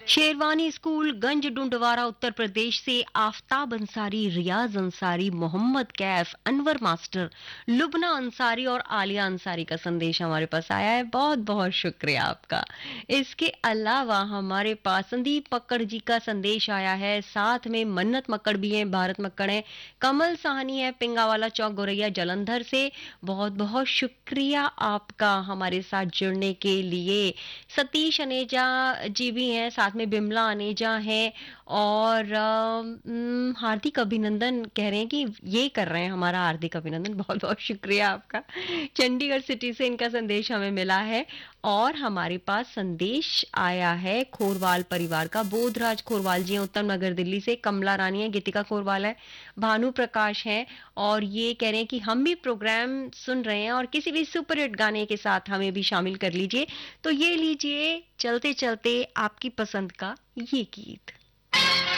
Sherwani school गंज डुंडवारा उत्तर प्रदेश से आफताब अंसारी, रियाज Ansari, Mohammad Kaif, Anwar master, Lubna Ansari और आलिया अंसारी का संदेश हमारे पास आया है। बहुत बहुत शुक्रिया आपका। इसके अलावा हमारे पास संदीप मक्कड़ जी का संदेश आया है, साथ में मन्नत मक्कड़ भी है, भारत मक्कड़ है, कमल साहनी है, पिंगावाला चौक गोरैया जलंधर से। बहुत बहुत शुक्रिया आपका हमारे साथ जुड़ने के लिए। सतीश अनेजा जी भी हैं, साथ में बिमला अनेजा हैं और हार्दिक अभिनंदन कह रहे हैं कि ये कर रहे हैं हमारा हार्दिक अभिनंदन। बहुत बहुत शुक्रिया आपका। चंडीगढ़ सिटी से इनका संदेश हमें मिला है। और हमारे पास संदेश आया है खोरवाल परिवार का। बोधराज खोरवाल जी हैं उत्तम नगर दिल्ली से, कमला रानी है, गीतिका खोरवाल है, भानु प्रकाश हैं और ये कह रहे हैं कि हम भी प्रोग्राम सुन रहे हैं और किसी भी सुपर हिट गाने के साथ हमें भी शामिल कर लीजिए। तो ये लीजिए चलते चलते आपकी पसंद का ये गीत।